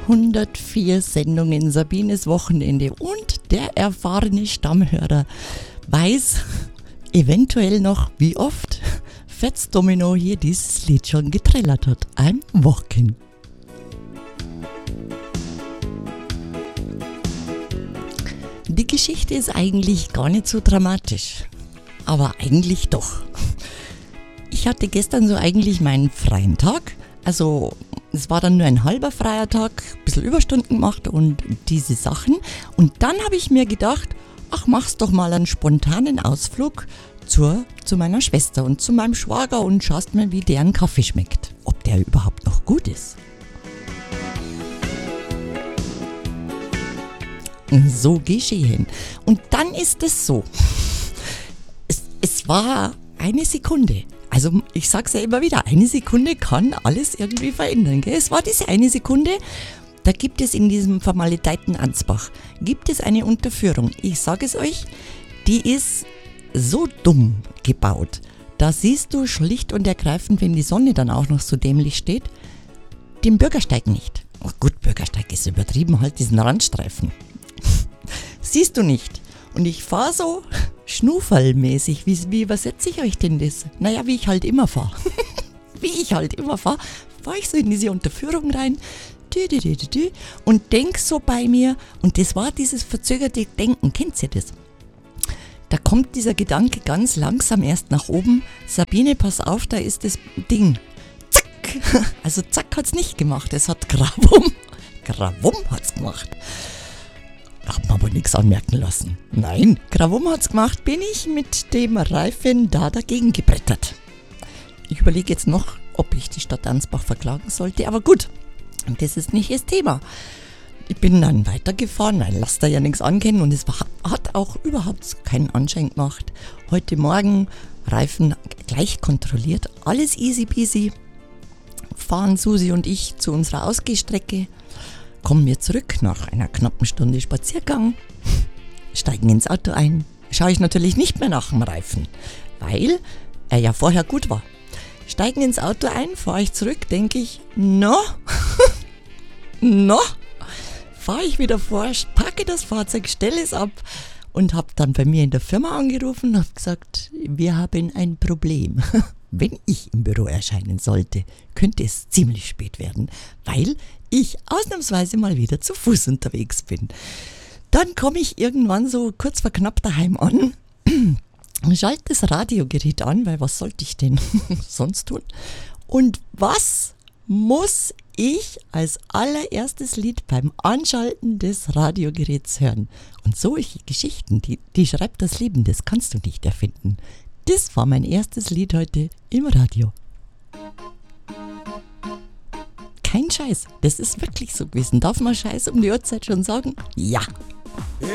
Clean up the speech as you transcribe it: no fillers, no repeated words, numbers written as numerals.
104 Sendungen Sabines Wochenende und der erfahrene Stammhörer weiß eventuell noch, wie oft Fats Domino hier dieses Lied schon getrellert hat. I'm Walking. Die Geschichte ist eigentlich gar nicht so dramatisch, aber eigentlich doch. Ich hatte gestern so eigentlich meinen freien Tag, also es war dann nur ein halber freier Tag, ein bisschen Überstunden gemacht und diese Sachen. Und dann habe ich mir gedacht, ach, mach's doch mal einen spontanen Ausflug zu meiner Schwester und zu meinem Schwager und schaust mal, wie deren Kaffee schmeckt. Ob der überhaupt noch gut ist. So geschehen. Und dann ist es so. Es war eine Sekunde. Also ich sag's ja immer wieder, eine Sekunde kann alles irgendwie verändern. Gell? Es war diese eine Sekunde, da gibt es in diesem vermaledeiten Ansbach, gibt es eine Unterführung. Ich sage es euch, die ist so dumm gebaut. Da siehst du schlicht und ergreifend, wenn die Sonne dann auch noch so dämlich steht, den Bürgersteig nicht. Oh gut, Bürgersteig ist übertrieben, halt diesen Randstreifen. Siehst du nicht. Und ich fahre so schnuffelmäßig. Wie übersetze ich euch denn das? Naja, wie ich halt immer fahre. Fahre ich so in diese Unterführung rein und denk so bei mir, und das war dieses verzögerte Denken, kennt ihr das? Da kommt dieser Gedanke ganz langsam erst nach oben. Sabine, pass auf, da ist das Ding. Zack! Also zack hat's nicht gemacht, es hat Gravum hat's gemacht. Hab mir aber nichts anmerken lassen. Nein, Gravum hat's gemacht, bin ich mit dem Reifen da dagegen gebrettert. Ich überlege jetzt noch, ob ich die Stadt Ansbach verklagen sollte, aber gut, das ist nicht das Thema. Ich bin dann weitergefahren, weil lass da ja nichts angehen und es hat auch überhaupt keinen Anschein gemacht. Heute Morgen Reifen gleich kontrolliert, alles easy peasy. Fahren Susi und ich zu unserer Ausgehstrecke. Kommen wir zurück nach einer knappen Stunde Spaziergang, steigen ins Auto ein, schaue ich natürlich nicht mehr nach dem Reifen, weil er ja vorher gut war. Steigen ins Auto ein, fahre ich zurück, denke ich, fahre ich wieder vor, packe das Fahrzeug, stelle es ab und habe dann bei mir in der Firma angerufen und habe gesagt, wir haben ein Problem. Wenn ich im Büro erscheinen sollte, könnte es ziemlich spät werden, weil ich ausnahmsweise mal wieder zu Fuß unterwegs bin. Dann komme ich irgendwann so kurz vor knapp daheim an, schalte das Radiogerät an, weil was sollte ich denn sonst tun? Und was muss ich als allererstes Lied beim Anschalten des Radiogeräts hören? Und solche Geschichten, die schreibt das Leben, das kannst du nicht erfinden. Das war mein erstes Lied heute im Radio. Kein Scheiß, das ist wirklich so gewesen. Darf man Scheiß um die Uhrzeit schon sagen? Ja.